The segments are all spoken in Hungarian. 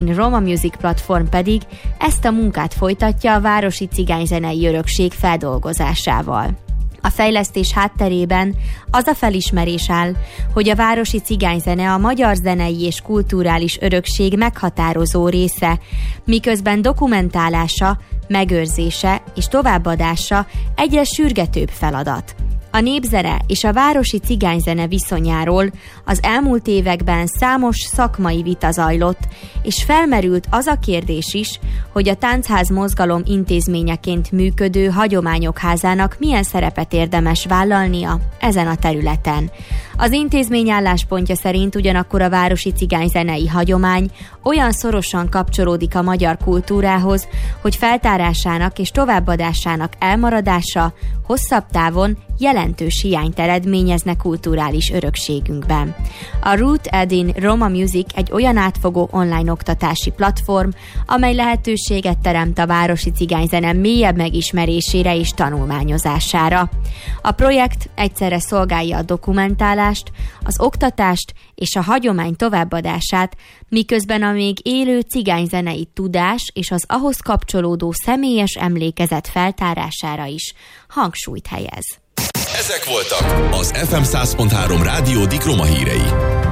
Edin Roma Music platform pedig ezt a munkát folytatja a városi cigányzenei örökség feldolgozásával. A fejlesztés hátterében az a felismerés áll, hogy a városi cigányzene a magyar zenei és kulturális örökség meghatározó része, miközben dokumentálása, megőrzése és továbbadása egyre sürgetőbb feladat. A népzene és a városi cigányzene viszonyáról az elmúlt években számos szakmai vita zajlott, és felmerült az a kérdés is, hogy a táncház mozgalom intézményeként működő Hagyományok Házának milyen szerepet érdemes vállalnia ezen a területen. Az intézmény álláspontja szerint ugyanakkor a városi cigányzenei hagyomány olyan szorosan kapcsolódik a magyar kultúrához, hogy feltárásának és továbbadásának elmaradása hosszabb távon jelentős hiányt eredményezne kulturális örökségünkben. A Root Edin Roma Music egy olyan átfogó online oktatási platform, amely lehetőséget teremt a városi cigányzene mélyebb megismerésére és tanulmányozására. A projekt egyszerre szolgálja a dokumentálást, az oktatást és a hagyomány továbbadását, miközben a még élő cigányzenei tudás és az ahhoz kapcsolódó személyes emlékezet feltárására is hangsúlyt helyez. Ezek voltak az FM 100.3 Rádió Dikroma hírei.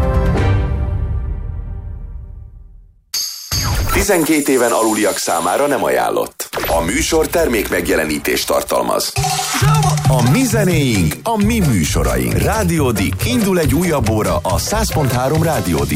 12 éven aluliak számára nem ajánlott. A műsor termék megjelenítést tartalmaz. A mi zenéink, a mi műsoraink. Rádió Dik. Indul egy újabb óra a 100.3 Rádió Dik.